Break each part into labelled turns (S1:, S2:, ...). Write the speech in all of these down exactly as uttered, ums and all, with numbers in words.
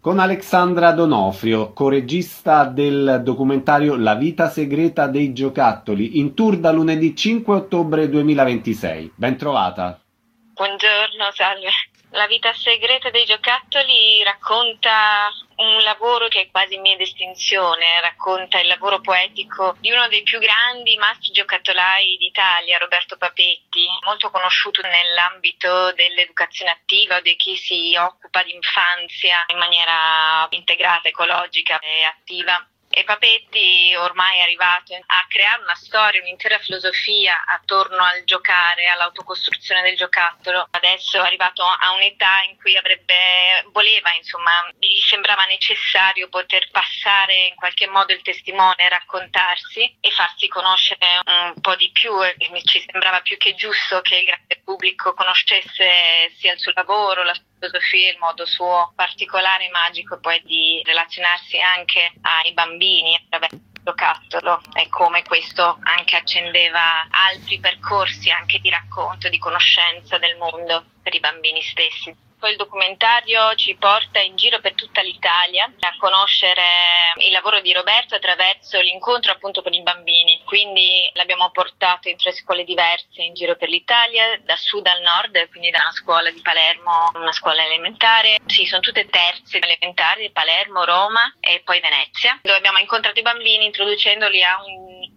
S1: con Alexandra Donofrio, coregista del documentario La vita segreta dei giocattoli, in tour da lunedì cinque ottobre duemilaventisei. Ben trovata.
S2: Buongiorno, salve. La vita segreta dei giocattoli racconta un lavoro che è quasi in via di estinzione, racconta il lavoro poetico di uno dei più grandi mastri giocattolai d'Italia, Roberto Papetti, molto conosciuto nell'ambito dell'educazione attiva o di chi si occupa di infanzia in maniera integrata, ecologica e attiva. E Papetti ormai è arrivato a creare una storia, un'intera filosofia attorno al giocare, all'autocostruzione del giocattolo. Adesso è arrivato a un'età in cui avrebbe, voleva, insomma, gli sembrava necessario poter passare in qualche modo il testimone, raccontarsi e farsi conoscere un po' di più. E ci sembrava più che giusto che il grande pubblico conoscesse sia il suo lavoro, la sua filosofia, il modo suo particolare e magico poi di relazionarsi anche ai bambini attraverso il giocattolo, e come questo anche accendeva altri percorsi anche di racconto, di conoscenza del mondo per i bambini stessi. Poi il documentario ci porta in giro per tutta l'Italia a conoscere il lavoro di Roberto attraverso l'incontro appunto con i bambini. Quindi l'abbiamo portato in tre scuole diverse in giro per l'Italia, da sud al nord, quindi da una scuola di Palermo, una scuola elementare. Sì, sono tutte terze elementari, Palermo, Roma e poi Venezia, dove abbiamo incontrato i bambini introducendoli a un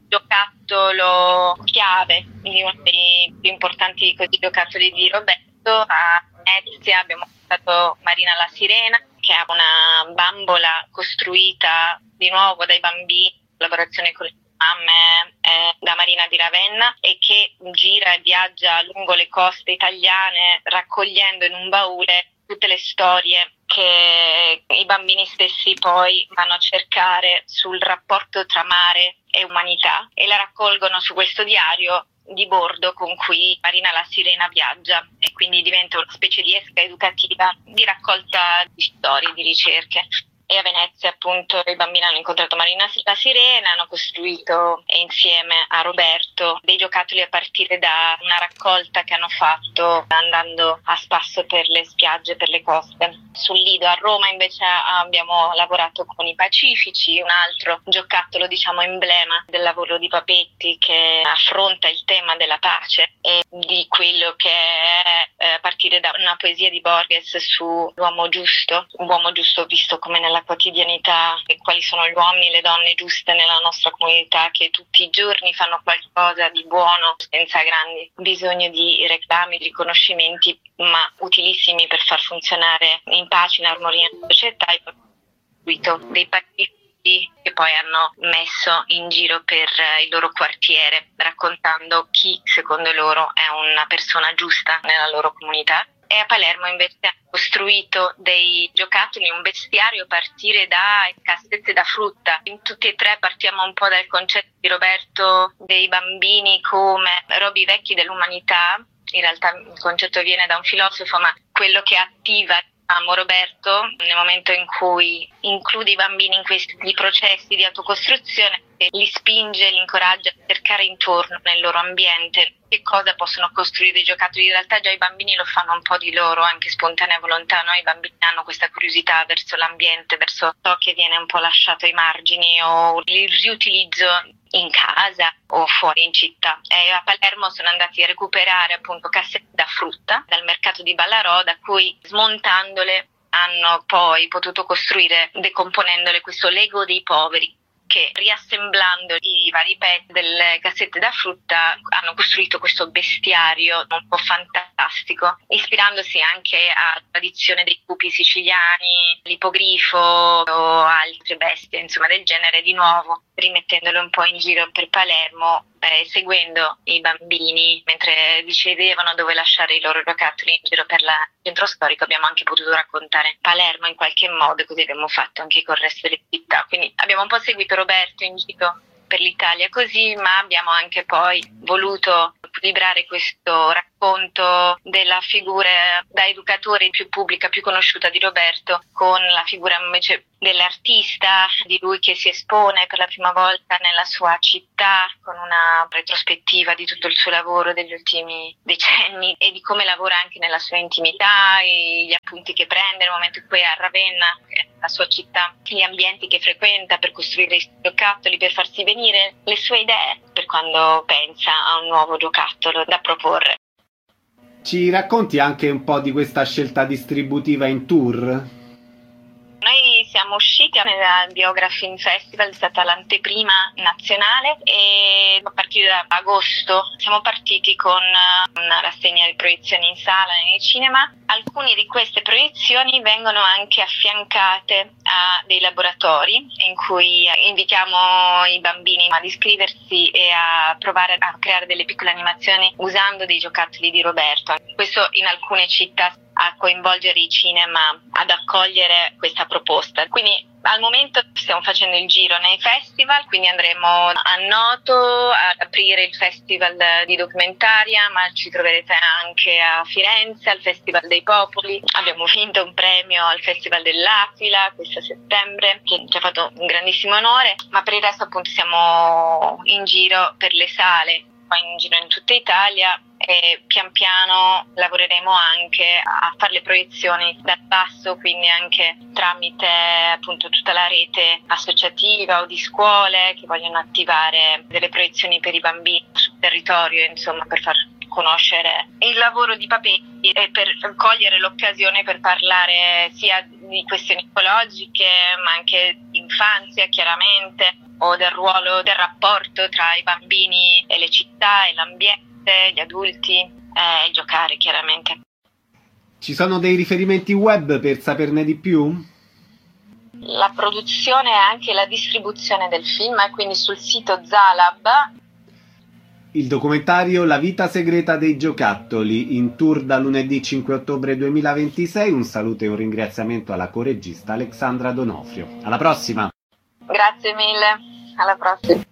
S2: giocattolo chiave, quindi uno dei più importanti così giocattoli di Roberto. A Venezia abbiamo portato Marina la Sirena, che è una bambola costruita di nuovo dai bambini in collaborazione con le mamme eh, da Marina di Ravenna, e che gira e viaggia lungo le coste italiane raccogliendo in un baule tutte le storie che i bambini stessi poi vanno a cercare sul rapporto tra mare e umanità, e la raccolgono su questo diario di bordo con cui Marina la Sirena viaggia, e quindi diventa una specie di esca educativa di raccolta di storie, di ricerche. E a Venezia appunto i bambini hanno incontrato Marina la Sirena, hanno costruito insieme a Roberto dei giocattoli a partire da una raccolta che hanno fatto andando a spasso per le spiagge, per le coste. Sul Lido a Roma invece abbiamo lavorato con i Pacifici, un altro giocattolo diciamo emblema del lavoro di Papetti, che affronta il tema della pace e di quello che è eh, a partire da una poesia di Borges sull'uomo giusto, un uomo giusto visto come nella quotidianità, e quali sono gli uomini e le donne giuste nella nostra comunità, che tutti i giorni fanno qualcosa di buono senza grandi bisogno di reclami, di riconoscimenti, ma utilissimi per far funzionare in pace, in armonia la società. E dei partiti che poi hanno messo in giro per il loro quartiere, raccontando chi secondo loro è una persona giusta nella loro comunità. E a Palermo invece hanno costruito dei giocattoli, un bestiario a partire da cassette da frutta. In tutti e tre partiamo un po' dal concetto di Roberto dei bambini come robi vecchi dell'umanità. In realtà il concetto viene da un filosofo, ma quello che attiva diciamo, Roberto nel momento in cui include i bambini in questi processi di autocostruzione, li spinge, li incoraggia a cercare intorno nel loro ambiente che cosa possono costruire dei giocattoli. In realtà già i bambini lo fanno un po' di loro, anche spontanea volontà, no? I bambini hanno questa curiosità verso l'ambiente, verso ciò che viene un po' lasciato ai margini, o il riutilizzo in casa o fuori in città. E a Palermo sono andati a recuperare appunto cassette da frutta dal mercato di Ballarò, da cui smontandole hanno poi potuto costruire, decomponendole, questo Lego dei poveri, che riassemblando i vari pezzi delle cassette da frutta hanno costruito questo bestiario un po' fantastico, ispirandosi anche alla tradizione dei pupi siciliani, l'ippogrifo o altre bestie insomma del genere, di nuovo rimettendolo un po' in giro per Palermo, eh, seguendo i bambini mentre decidevano dove lasciare i loro giocattoli in giro per il centro storico. Abbiamo anche potuto raccontare Palermo in qualche modo, così abbiamo fatto anche con il resto delle città. Quindi abbiamo un po' seguito Roberto in giro per l'Italia così, ma abbiamo anche poi voluto equilibrare questo racconto confronto della figura da educatore più pubblica, più conosciuta di Roberto, con la figura invece dell'artista, di lui che si espone per la prima volta nella sua città, con una retrospettiva di tutto il suo lavoro degli ultimi decenni e di come lavora anche nella sua intimità, e gli appunti che prende nel momento in cui è a Ravenna, la sua città, gli ambienti che frequenta per costruire i giocattoli, per farsi venire le sue idee per quando pensa a un nuovo giocattolo da proporre.
S1: Ci racconti anche un po' di questa scelta distributiva in tour?
S2: Noi siamo usciti nel Biography Festival, è stata l'anteprima nazionale, e a partire da agosto siamo partiti con una rassegna di proiezioni in sala e nei cinema. Alcune di queste proiezioni vengono anche affiancate a dei laboratori in cui invitiamo i bambini ad iscriversi e a provare a creare delle piccole animazioni usando dei giocattoli di Roberto. Questo in alcune città, a coinvolgere i cinema ad accogliere questa proposta. Quindi al momento stiamo facendo il giro nei festival, quindi andremo a Noto ad aprire il festival di documentaria, ma ci troverete anche a Firenze al Festival dei Popoli. Abbiamo vinto un premio al Festival dell'Aquila questo settembre, che ci ha fatto un grandissimo onore, ma per il resto appunto siamo in giro per le sale, poi in giro in tutta Italia, e pian piano lavoreremo anche a fare le proiezioni dal basso, quindi anche tramite appunto tutta la rete associativa o di scuole che vogliono attivare delle proiezioni per i bambini sul territorio, insomma, per far conoscere il lavoro di Papetti e per cogliere l'occasione per parlare sia di questioni ecologiche ma anche di infanzia, chiaramente, o del ruolo, del rapporto tra i bambini e le città e l'ambiente, gli adulti e eh, giocare, chiaramente.
S1: Ci sono dei riferimenti web per saperne di più?
S2: La produzione e anche la distribuzione del film è quindi sul sito Zalab.
S1: Il documentario La vita segreta dei giocattoli, in tour da lunedì cinque ottobre duemilaventisei. Un saluto e un ringraziamento alla coregista Alexandra Donofrio. Alla prossima!
S2: Grazie mille, alla prossima!